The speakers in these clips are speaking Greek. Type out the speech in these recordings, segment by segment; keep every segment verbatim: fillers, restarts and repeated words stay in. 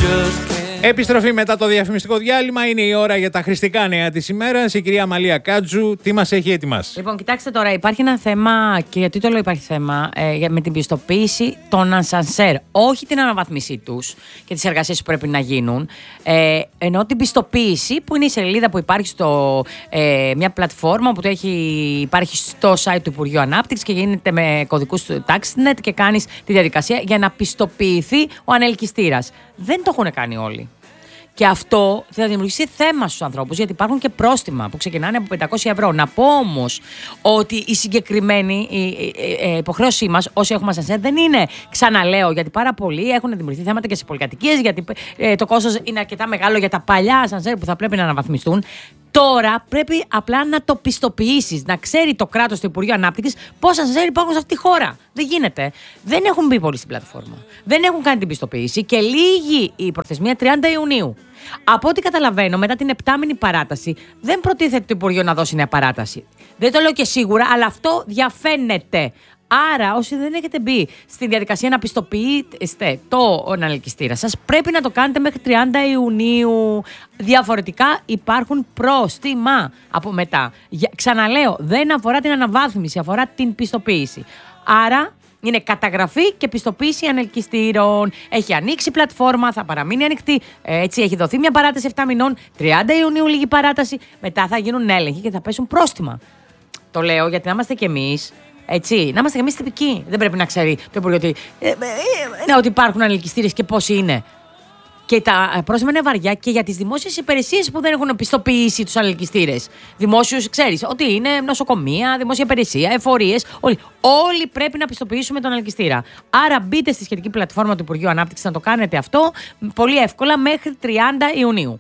Επιστροφή μετά το διαφημιστικό διάλειμμα. Είναι η ώρα για τα χρηστικά νέα της ημέρας. Η κυρία Μαλία Κάτζου, τι μας έχει ετοιμάσει? Λοιπόν, κοιτάξτε τώρα, υπάρχει ένα θέμα, και γιατί το λέω υπάρχει θέμα, ε, με την πιστοποίηση των ασανσέρ. Όχι την αναβάθμισή τους και τις εργασίες που πρέπει να γίνουν, ε, ενώ την πιστοποίηση που είναι η σελίδα που υπάρχει στο, ε, μια πλατφόρμα που το έχει, υπάρχει στο site του Υπουργείου Ανάπτυξης και γίνεται με κωδικούς του TaxNet και κάνεις τη διαδικασία για να πιστοποιηθεί ο ανελκυστήρας. Δεν το έχουν κάνει όλοι. Και αυτό θα δημιουργήσει θέμα στους ανθρώπους, γιατί υπάρχουν και πρόστιμα που ξεκινάνε από πεντακόσια ευρώ. Να πω όμως ότι η συγκεκριμένη η, η, η υποχρέωσή μας, όσοι έχουμε ασανσέρ, δεν είναι, ξαναλέω, γιατί πάρα πολλοί έχουν δημιουργηθεί θέματα και σε πολυκατοικίες, γιατί ε, το κόστος είναι αρκετά μεγάλο για τα παλιά ασανσέρ που θα πρέπει να αναβαθμιστούν. Τώρα πρέπει απλά να το πιστοποιήσεις, να ξέρει το κράτος, το Υπουργείο Ανάπτυξης, πόσα ασανσέρ υπάρχουν σε αυτή τη χώρα. Δεν γίνεται. Δεν έχουν μπει πολύ στην πλατφόρμα. Δεν έχουν κάνει την πιστοποίηση και λύγει η προθεσμία τριάντα Ιουνίου. Από ό,τι καταλαβαίνω, μετά την επτάμηνη παράταση, δεν προτίθεται το Υπουργείο να δώσει νέα παράταση. Δεν το λέω και σίγουρα, αλλά αυτό διαφαίνεται. Άρα, όσοι δεν έχετε μπει στη διαδικασία να πιστοποιήσετε το ανελκυστήρα σας, πρέπει να το κάνετε μέχρι τριάντα Ιουνίου. Διαφορετικά υπάρχουν πρόστιμα από μετά. Για, ξαναλέω, δεν αφορά την αναβάθμιση, αφορά την πιστοποίηση. Άρα, είναι καταγραφή και πιστοποίηση ανελκυστήρων. Έχει ανοίξει η πλατφόρμα, θα παραμείνει ανοιχτή. Έτσι, έχει δοθεί μια παράταση επτά μηνών. τριάντα Ιουνίου λίγη παράταση. Μετά θα γίνουν έλεγχοι και θα πέσουν πρόστιμα. Το λέω γιατί να είμαστε κι εμείς. Έτσι, να είμαστε και εμείς τυπικοί. Δεν πρέπει να ξέρει το Υπουργείο ότι, ε, ε, ε, ότι υπάρχουν ανελκυστήρες και πόσοι είναι. Και τα πρόστιμα είναι βαριά και για τις δημόσιες υπηρεσίες που δεν έχουν πιστοποιήσει τους ανελκυστήρες. Δημόσιους, ξέρεις, ότι είναι νοσοκομεία, δημόσια υπηρεσία, εφορίες. Όλοι, όλοι πρέπει να πιστοποιήσουμε τον ανελκυστήρα. Άρα μπείτε στη σχετική πλατφόρμα του Υπουργείου Ανάπτυξης να το κάνετε αυτό πολύ εύκολα μέχρι τριάντα Ιουνίου.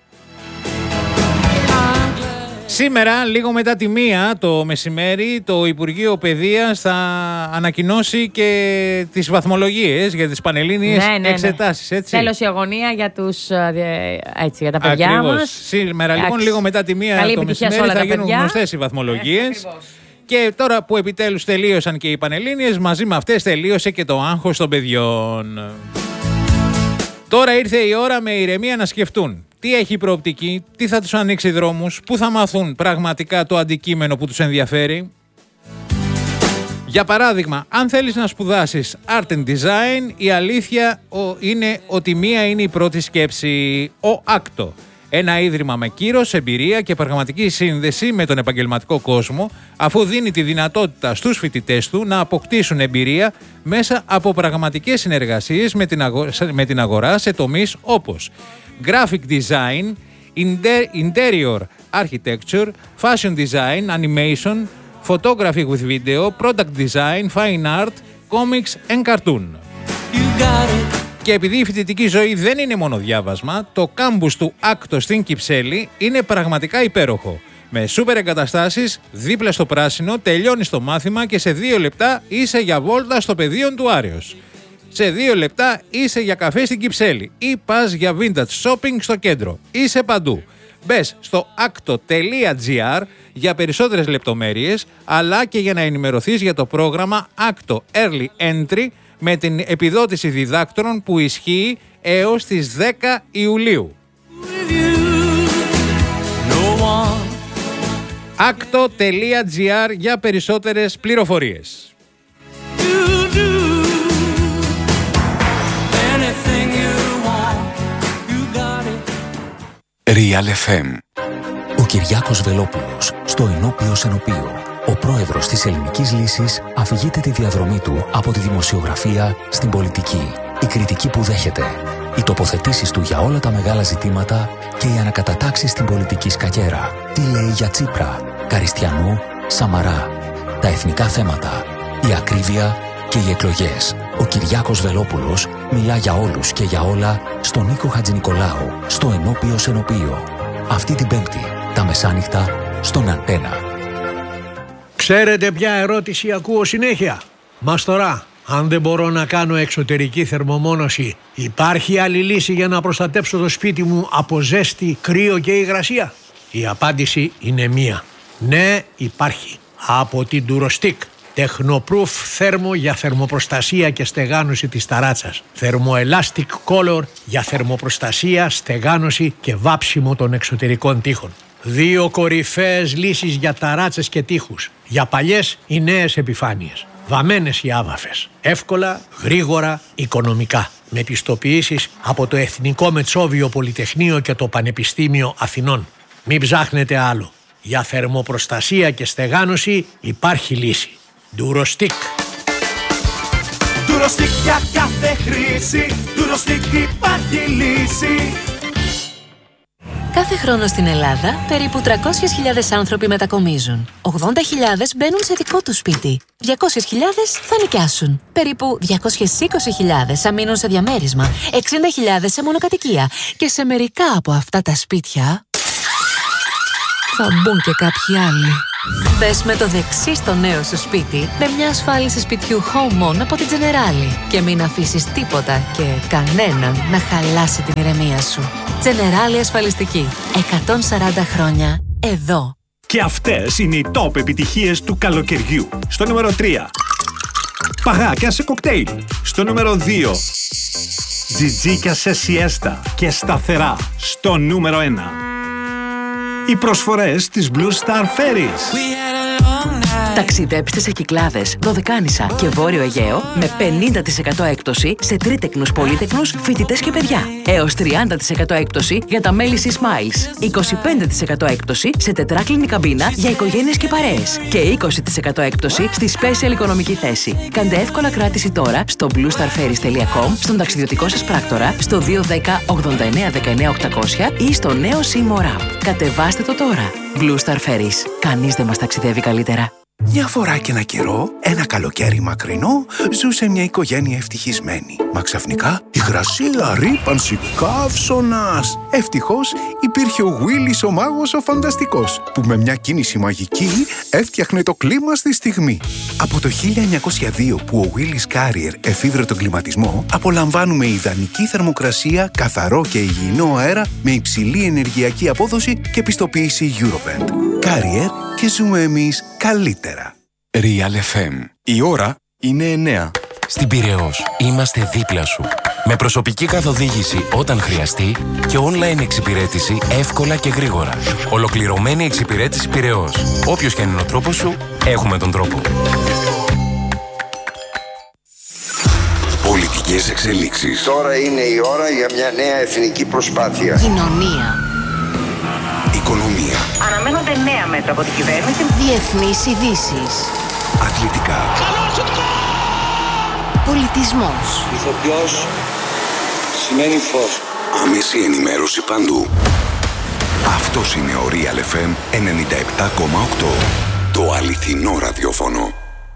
Σήμερα, λίγο μετά τη μία το μεσημέρι, το Υπουργείο Παιδείας θα ανακοινώσει και τις βαθμολογίες για τις πανελλήνιες ναι, ναι, εξετάσεις. Έτσι. Τέλος η αγωνία για, τους, έτσι, για τα παιδιά Ακριβώς. μας. Σήμερα, Άξι. λοιπόν, λίγο μετά τη μία Καλή το μεσημέρι θα γίνουν παιδιά. γνωστές οι βαθμολογίες. Ε, και τώρα που επιτέλους τελείωσαν και οι πανελλήνιες, μαζί με αυτές τελείωσε και το άγχος των παιδιών. Τώρα ήρθε η ώρα με ηρεμία να σκεφτούν. Τι έχει η προοπτική, τι θα τους ανοίξει δρόμους, πού θα μαθούν πραγματικά το αντικείμενο που τους ενδιαφέρει. Για παράδειγμα, αν θέλεις να σπουδάσεις Art and Design, η αλήθεια είναι ότι μία είναι η πρώτη σκέψη, ο άκτο. Ένα ίδρυμα με κύρος, εμπειρία και πραγματική σύνδεση με τον επαγγελματικό κόσμο, αφού δίνει τη δυνατότητα στους φοιτητές του να αποκτήσουν εμπειρία μέσα από πραγματικές συνεργασίες με την αγορά, με την αγορά σε τομείς όπως graphic design, interior architecture, fashion design, animation, photography with video, product design, fine art, comics and cartoon. Και επειδή η φοιτητική ζωή δεν είναι μόνο διάβασμα, το κάμπους του Άκτο στην Κυψέλη είναι πραγματικά υπέροχο. Με σούπερ εγκαταστάσεις, δίπλα στο πράσινο, τελειώνεις το μάθημα και σε δύο λεπτά είσαι για βόλτα στο πεδίο του Άρεως. Σε δύο λεπτά είσαι για καφέ στην Κυψέλη ή πας για vintage shopping στο κέντρο. Είσαι παντού. Μπες στο άκτο τελεία τζι άρ για περισσότερες λεπτομέρειες, αλλά και για να ενημερωθείς για το πρόγραμμα Άκτο Early Entry με την επιδότηση διδάκτορων που ισχύει έως τις δέκα Ιουλίου. άκτο τελεία τζι άρ για περισσότερες πληροφορίες. Real εφ εμ. Ο Κυριάκος Βελόπουλος, στο ενώπιο σενοπείο. Ο πρόεδρος της Ελληνικής Λύσης αφηγείται τη διαδρομή του από τη δημοσιογραφία στην πολιτική. Η κριτική που δέχεται, οι τοποθετήσεις του για όλα τα μεγάλα ζητήματα και οι ανακατατάξεις στην πολιτική σκακέρα. Τι λέει για Τσίπρα, Καριστιανού, Σαμαρά. Τα εθνικά θέματα, η ακρίβεια και οι εκλογές. Ο Κυριάκος Βελόπουλος μιλά για όλους και για όλα στον Νίκο Χατζηνικολάου, στο ενώπιο σενοπείο. Αυτή την Πέμπτη, τα μεσάνυχτα, στον Αντένα. Ξέρετε ποια ερώτηση ακούω συνέχεια? Μαστορά, αν δεν μπορώ να κάνω εξωτερική θερμομόνωση, υπάρχει άλλη λύση για να προστατέψω το σπίτι μου από ζέστη, κρύο και υγρασία? Η απάντηση είναι μία. Ναι, υπάρχει. Από την Durostic. Τεχνοπρούφ θέρμο για θερμοπροστασία και στεγάνωση της ταράτσας. Θερμοελάστικ Color για θερμοπροστασία, στεγάνωση και βάψιμο των εξωτερικών τοίχων. Δύο κορυφαίες λύσεις για ταράτσες και τοίχους. Για παλιές ή νέες επιφάνειες. Βαμμένες οι άβαφες. Εύκολα, γρήγορα, οικονομικά. Με πιστοποιήσεις από το Εθνικό Μετσόβιο Πολυτεχνείο και το Πανεπιστήμιο Αθηνών. Μην ψάχνετε άλλο. Για θερμοπροστασία και στεγάνωση υπάρχει λύση. Ντουροστικ. Ντουροστικ για κάθε χρήση. Ντουροστικ υπάρχει λύση. Κάθε χρόνο στην Ελλάδα, περίπου τριακόσιες χιλιάδες άνθρωποι μετακομίζουν. ογδόντα χιλιάδες μπαίνουν σε δικό τους σπίτι. διακόσιες χιλιάδες θα νοικιάσουν. Περίπου διακόσιες είκοσι χιλιάδες θα μείνουν σε διαμέρισμα. εξήντα χιλιάδες σε μονοκατοικία. Και σε μερικά από αυτά τα σπίτια θα μπουν και κάποιοι άλλοι. Μπες με το δεξί στο νέο σου σπίτι με μια ασφάλιση σπιτιού Home On από την Generali και μην αφήσεις τίποτα και κανέναν να χαλάσει την ηρεμία σου. Generali ασφαλιστική. εκατόν σαράντα χρόνια εδώ. Και αυτές είναι οι top επιτυχίες του καλοκαιριού. Στο νούμερο τρία. Παγάκια σε κοκτέιλ. Στο νούμερο δύο. Τζιτζίκια σε σιέστα και σταθερά. Στο νούμερο ένα. Οι προσφορές της Blue Star Ferries. Ταξιδέψτε σε Κυκλάδες, Δωδεκάνησα και Βόρειο Αιγαίο με πενήντα τοις εκατό έκπτωση σε τρίτεκνους, πολύτεκνους, φοιτητές και παιδιά. Έως τριάντα τοις εκατό έκπτωση για τα μέλη της Smiles. είκοσι πέντε τοις εκατό έκπτωση σε τετράκλινη καμπίνα για οικογένειες και παρέες. Και είκοσι τοις εκατό έκπτωση στη Special οικονομική θέση. Κάντε εύκολα κράτηση τώρα στο blue star ferries τελεία com, στον ταξιδιωτικό σας πράκτορα, στο δύο ένα μηδέν ογδόντα εννέα δεκαεννέα οκτακόσια ή στο νέο Seymour App. Κατεβάστε το τώρα. Blue Star Ferries. Κανείς δεν μας ταξιδεύει καλύτερα. Μια φορά και ένα καιρό, ένα καλοκαίρι μακρινό, ζούσε μια οικογένεια ευτυχισμένη. Μα ξαφνικά, υγρασία, ρύπανση, καύσωνας. Ευτυχώς υπήρχε ο Γουίλις ο μάγος ο φανταστικός, που με μια κίνηση μαγική έφτιαχνε το κλίμα στη στιγμή. Από το χίλια εννιακόσια δύο που ο Willis Carrier εφήβρε τον κλιματισμό, απολαμβάνουμε ιδανική θερμοκρασία, καθαρό και υγιεινό αέρα με υψηλή ενεργειακή απόδοση και πιστοποίηση Eurovent. Carrier, και ζούμε εμείς καλύτερα. Real εφ εμ. Η ώρα είναι εννέα. Στην Πειραιώς είμαστε δίπλα σου. Με προσωπική καθοδήγηση όταν χρειαστεί και online εξυπηρέτηση εύκολα και γρήγορα. Ολοκληρωμένη εξυπηρέτηση Πειραιώς. Όποιος και αν είναι ο τρόπος σου, έχουμε τον τρόπο. Πολιτικές εξελίξεις. Τώρα είναι η ώρα για μια νέα εθνική προσπάθεια. Κοινωνία. Οικονομία. Αναμένονται νέα μέτρα από την κυβέρνηση. Διεθνείς ειδήσεις. Αθλητικά. Πολιτισμός. Ηθοποιός σημαίνει φως. Άμεση ενημέρωση παντού. Αυτός είναι ο Real εφ εμ ενενήντα επτά κόμμα οκτώ. Το αληθινό ραδιόφωνο.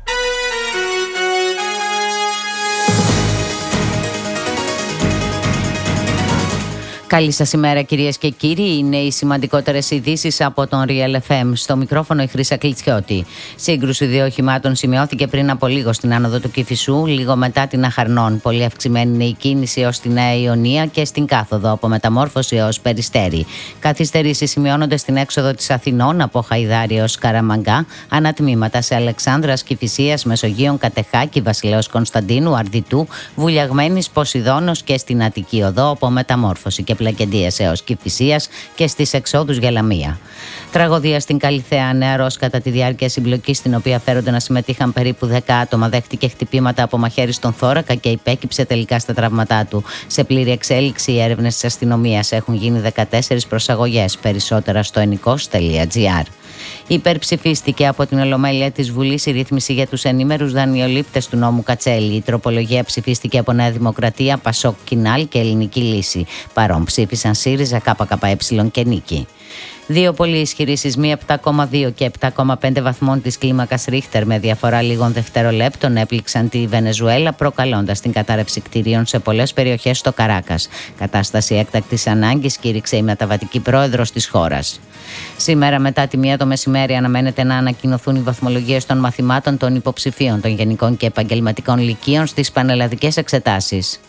Καλή σας ημέρα κυρίες και κύριοι. Είναι οι σημαντικότερες ειδήσεις από τον Real εφ εμ. Στο μικρόφωνο η Χρύσα Κλιτσιώτη. Σύγκρουση δύο οχημάτων σημειώθηκε πριν από λίγο στην άνοδο του Κηφισού, λίγο μετά την Αχαρνών. Πολύ αυξημένη είναι η κίνηση έως τη Νέα Ιωνία και στην κάθοδο από Μεταμόρφωση έως Περιστέρι. Καθυστερήσεις σημειώνονται στην έξοδο της Αθηνών από Χαϊδάρι έως Καραμαγκά, ανατμήματα σε Αλεξάνδρας, Κηφισίας, Μεσογείων, Κατεχάκη, Βασιλέως Κωνσταντίνου, Αρδιτού, Βουλιαγμένης, Ποσειδώνος και στην Αττική Οδό από Μεταμόρφωση και Πλακεντίας έως Κηφισίας και στις εξόδους για Λαμία. Τραγωδία στην Καλιθέα. Νεαρός κατά τη διάρκεια συμπλοκής, στην οποία φέρονται να συμμετείχαν περίπου δέκα άτομα, δέχτηκε χτυπήματα από μαχαίρι στον θώρακα και υπέκυψε τελικά στα τραύματά του. Σε πλήρη εξέλιξη οι έρευνες της αστυνομίας. Έχουν γίνει δεκατέσσερις προσαγωγές. Περισσότερα στο ενικός τελεία τζι άρ. Υπερψηφίστηκε από την Ολομέλεια της Βουλής η ρύθμιση για τους ενήμερους δανειολήπτες του νόμου Κατσέλη. Η τροπολογία ψηφίστηκε από Νέα Δημοκρατία, Πασόκ, Κινάλ και Ελληνική Λύση. Παρόν ψήφισαν ΣΥΡΙΖΑ, ΚΚΕ και Νίκη. Δύο πολύ ισχυροί σεισμοί επτά κόμμα δύο και επτά κόμμα πέντε βαθμών της κλίμακας Ρίχτερ με διαφορά λίγων δευτερολέπτων έπληξαν τη Βενεζουέλα, προκαλώντας την κατάρρευση κτηρίων σε πολλές περιοχές στο Καράκας. Κατάσταση έκτακτης ανάγκης κήρυξε η μεταβατική πρόεδρος της χώρας. Σήμερα μετά τη μία το μεσημέρι αναμένεται να ανακοινωθούν οι βαθμολογίες των μαθημάτων των υποψηφίων των γενικών και επαγγελματικών λυκείων στις πανελλαδικές εξετάσεις.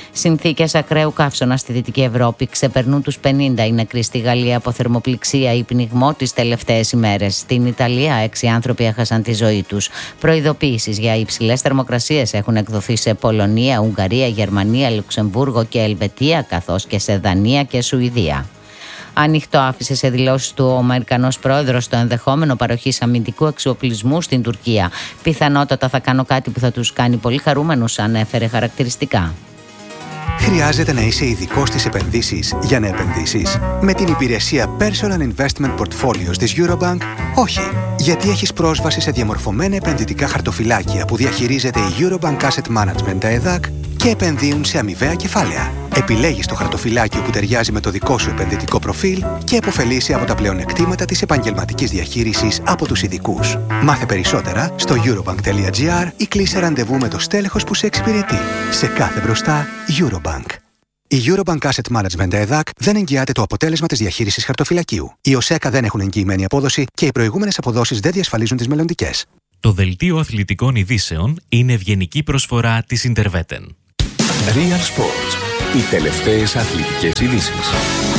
Συνθήκες ακραίου καύσωνα στη Δυτική Ευρώπη ξεπερνούν τους πενήντα. Οι νεκροί στη Γαλλία από θερμοπληξία ή πνιγμό τις τελευταίες ημέρες. Στην Ιταλία, έξι άνθρωποι έχασαν τη ζωή τους. Προειδοποιήσεις για υψηλές θερμοκρασίες έχουν εκδοθεί σε Πολωνία, Ουγγαρία, Γερμανία, Λουξεμβούργο και Ελβετία, καθώς και σε Δανία και Σουηδία. Ανοιχτό άφησε σε δηλώσεις του ο Αμερικανός πρόεδρος το ενδεχόμενο παροχής αμυντικού εξοπλισμού στην Τουρκία. Πιθανότατα θα κάνω κάτι που θα τους κάνει πολύ χαρούμενους, ανέφερε χαρακτηριστικά. Χρειάζεται να είσαι ειδικός στις επενδύσεις για να επενδύσεις? Με την υπηρεσία Personal Investment Portfolios της Eurobank, όχι. Γιατί έχεις πρόσβαση σε διαμορφωμένα επενδυτικά χαρτοφυλάκια που διαχειρίζεται η Eurobank Asset Management ΕΔΑΚ και επενδύουν σε αμοιβαία κεφάλαια. Επιλέγεις το χαρτοφυλάκιο που ταιριάζει με το δικό σου επενδυτικό προφίλ και επωφελείσαι από τα πλεονεκτήματα της επαγγελματικής διαχείρισης από τους ειδικούς. Μάθε περισσότερα στο eurobank.gr ή κλείσε ραντεβού με το στέλεχος που σε εξυπηρετεί. Σε κάθε μπροστά, Eurobank. Η Eurobank Asset Management ΕΔΑΚ δεν εγγυάται το αποτέλεσμα της διαχείρισης χαρτοφυλακίου. Οι ΟΣΕΚΑ δεν έχουν εγγυημένη απόδοση και οι προηγούμενες αποδόσεις δεν διασφαλίζουν τις μελλοντικές. Το δελτίο αθλητικών ειδήσεων είναι ευγενική προσφορά της Interveten. Real Sports. Οι τελευταίες αθλητικές ειδήσεις.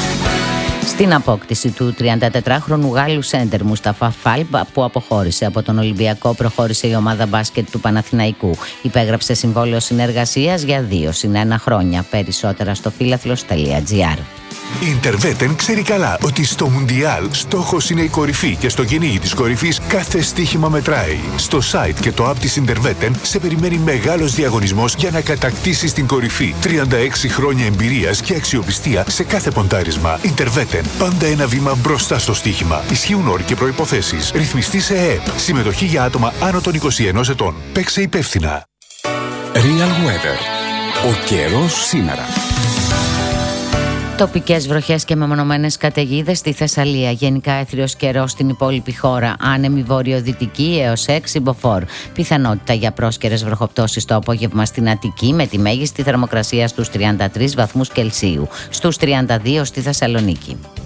Στην απόκτηση του τριαντατετράχρονου Γάλλου σέντερ Μουσταφά Φάλμπ που αποχώρησε από τον Ολυμπιακό, προχώρησε η ομάδα μπάσκετ του Παναθηναϊκού. Υπέγραψε συμβόλαιο συνεργασίας για δύο συν ένα χρόνια. Περισσότερα στο φίλαθλος.gr. Η Interveten ξέρει καλά ότι στο Μουντιάλ στόχος είναι η κορυφή και στο κυνήγι της κορυφής κάθε στοίχημα μετράει. Στο site και το app της Interveten σε περιμένει μεγάλος διαγωνισμός για να κατακτήσεις την κορυφή. τριάντα έξι χρόνια εμπειρίας και αξιοπιστία σε κάθε ποντάρισμα. Interveten. Πάντα ένα βήμα μπροστά στο στοίχημα. Ισχύουν όροι και προϋποθέσεις. Ρυθμιστή σε ΕΕΠ. Συμμετοχή για άτομα άνω των είκοσι ενός ετών. Παίξε υπεύθυνα. Real Weather. Ο καιρός σήμερα. Τοπικές βροχές και μεμονωμένες καταιγίδες στη Θεσσαλία. Γενικά έθριος καιρός στην υπόλοιπη χώρα. Άνεμη βορειοδυτική έως έξι μποφόρ. Πιθανότητα για πρόσκαιρες βροχοπτώσεις το απόγευμα στην Αττική με τη μέγιστη θερμοκρασία στους τριάντα τρεις βαθμούς Κελσίου. Στους τριάντα δύο στη Θεσσαλονίκη.